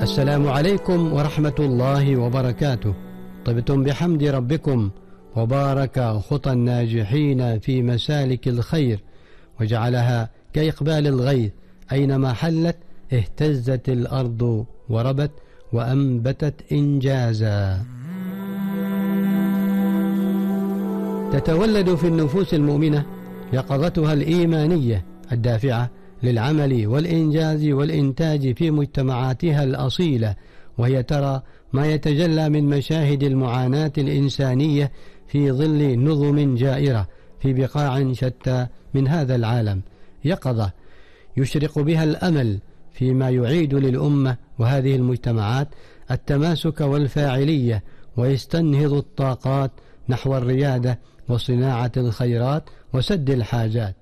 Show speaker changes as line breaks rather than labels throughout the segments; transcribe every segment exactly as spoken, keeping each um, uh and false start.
السلام عليكم ورحمة الله وبركاته. طبتم بحمد ربكم، وبارك خطى الناجحين في مسالك الخير، وجعلها كإقبال الغيث، أينما حلت اهتزت الأرض وربت وأنبتت إنجازا. تتولد في النفوس المؤمنة يقظتها الإيمانية الدافعة للعمل والإنجاز والإنتاج في مجتمعاتها الأصيلة، وهي ترى ما يتجلى من مشاهد المعاناة الإنسانية في ظل نظم جائرة في بقاع شتى من هذا العالم. يقظة يشرق بها الأمل فيما يعيد للأمة وهذه المجتمعات التماسك والفاعلية، ويستنهض الطاقات نحو الريادة وصناعة الخيرات وسد الحاجات.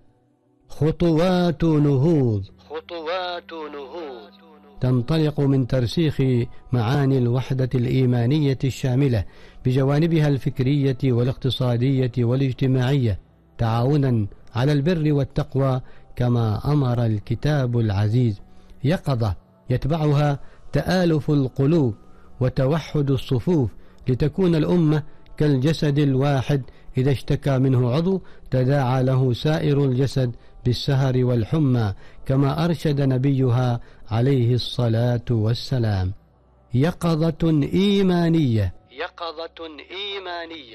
خطوات نهوض خطوات نهوض تنطلق من ترسيخ معاني الوحدة الإيمانية الشاملة بجوانبها الفكرية والاقتصادية والاجتماعية، تعاونا على البر والتقوى كما أمر الكتاب العزيز. يقظة يتبعها تآلف القلوب وتوحد الصفوف، لتكون الأمة كالجسد الواحد، إذا اشتكى منه عضو تداعى له سائر الجسد بالسهر والحمى، كما أرشد نبيها عليه الصلاة والسلام. يقظة إيمانية يقظة إيمانية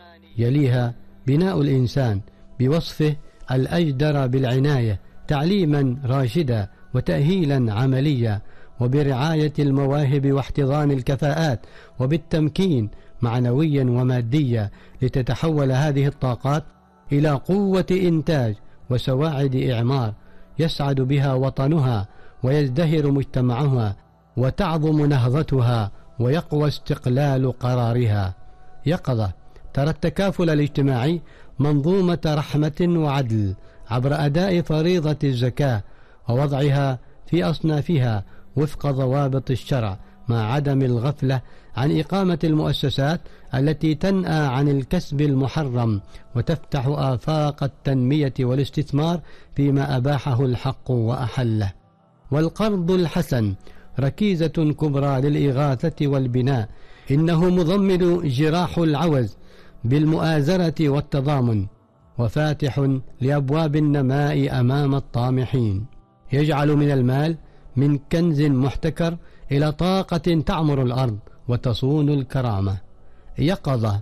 يليها بناء الإنسان بوصفه الأجدر بالعناية، تعليما راشدا وتأهيلا عمليا، وبرعاية المواهب واحتضان الكفاءات، وبالتمكين معنويا وماديا، لتتحول هذه الطاقات إلى قوة إنتاج وسواعد إعمار يسعد بها وطنها، ويزدهر مجتمعها، وتعظم نهضتها، ويقوى استقلال قرارها. يقظة ترى التكافل الاجتماعي منظومة رحمة وعدل عبر أداء فريضة الزكاة ووضعها في أصنافها وفق ضوابط الشرع، مع عدم الغفلة عن إقامة المؤسسات التي تنأى عن الكسب المحرم وتفتح آفاق التنمية والاستثمار فيما أباحه الحق وأحله. والقرض الحسن ركيزة كبرى للإغاثة والبناء، إنه مضمن جراح العوز بالمؤازرة والتضامن، وفاتح لأبواب النماء أمام الطامحين، يجعل من المال من كنز محتكر إلى طاقة تعمر الأرض وتصون الكرامة. يقظة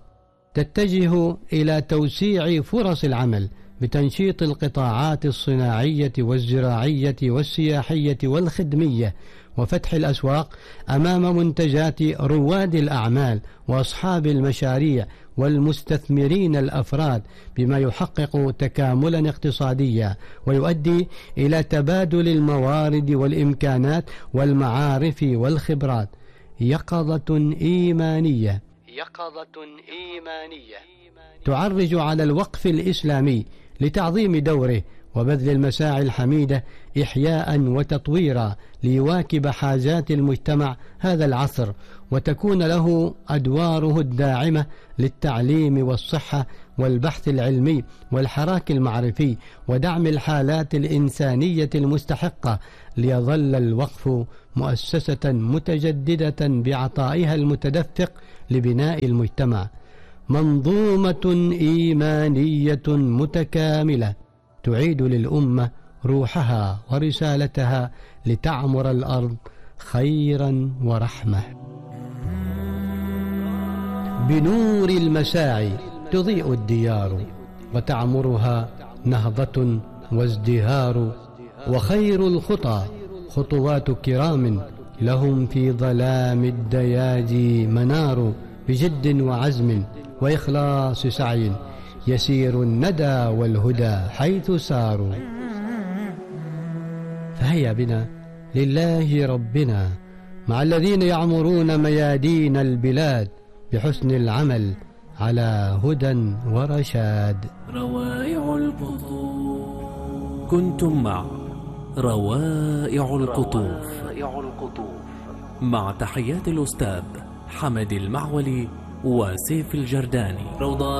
تتجه إلى توسيع فرص العمل بتنشيط القطاعات الصناعية والزراعية والسياحية والخدمية، وفتح الأسواق أمام منتجات رواد الأعمال وأصحاب المشاريع والمستثمرين الأفراد، بما يحقق تكاملا اقتصاديا ويؤدي إلى تبادل الموارد والإمكانات والمعارف والخبرات. يقظة إيمانية يقظة إيمانية تعرج على الوقف الإسلامي لتعظيم دوره وبذل المساعي الحميدة إحياء وتطويرا، ليواكب حاجات المجتمع هذا العصر، وتكون له أدواره الداعمة للتعليم والصحة والبحث العلمي والحراك المعرفي ودعم الحالات الإنسانية المستحقة، ليظل الوقف مؤسسة متجددة بعطائها المتدفق لبناء المجتمع. منظومة إيمانية متكاملة تعيد للأمة روحها ورسالتها لتعمر الأرض خيرا ورحمة. بنور المساعي تضيء الديار، وتعمرها نهضة وازدهار، وخير الخطى خطوات كرام، لهم في ظلام الدياجي منار، بجد وعزم وإخلاص سعي يسير الندى والهدى حيث ساروا. فهيا بنا لله ربنا مع الذين يعمرون ميادين البلاد بحسن العمل على هدى ورشاد.
روائع القطوف. كنتم مع روائع القطوف مع تحيات الأستاذ حمد المعولي وسيف الجرداني. روضات